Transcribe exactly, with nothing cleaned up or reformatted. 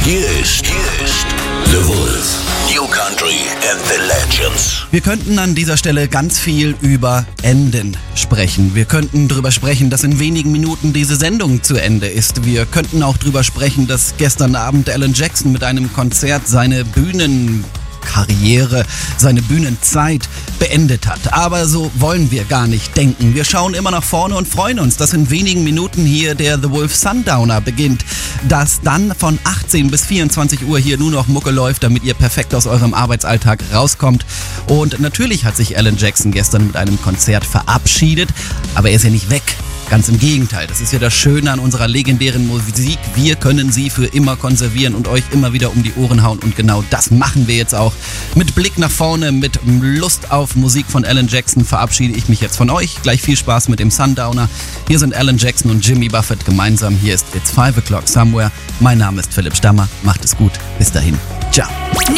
Hier ist, hier ist The Wolf. New Country and the Legends. Wir könnten an dieser Stelle ganz viel über Enden sprechen. Wir könnten darüber sprechen, dass in wenigen Minuten diese Sendung zu Ende ist. Wir könnten auch darüber sprechen, dass gestern Abend Alan Jackson mit einem Konzert seine Bühnenkarriere, seine Bühnenzeit beendet hat. Aber so wollen wir gar nicht denken. Wir schauen immer nach vorne und freuen uns, dass in wenigen Minuten hier der The Wolf Sundowner beginnt. Dass dann von achtzehn bis vierundzwanzig Uhr hier nur noch Mucke läuft, damit ihr perfekt aus eurem Arbeitsalltag rauskommt. Und natürlich hat sich Alan Jackson gestern mit einem Konzert verabschiedet, aber er ist ja nicht weg. Ganz im Gegenteil, das ist ja das Schöne an unserer legendären Musik. Wir können sie für immer konservieren und euch immer wieder um die Ohren hauen. Und genau das machen wir jetzt auch. Mit Blick nach vorne, mit Lust auf Musik von Alan Jackson verabschiede ich mich jetzt von euch. Gleich viel Spaß mit dem Sundowner. Hier sind Alan Jackson und Jimmy Buffett gemeinsam. Hier ist It's Five O'Clock Somewhere. Mein Name ist Philipp Stammer. Macht es gut. Bis dahin. Ciao.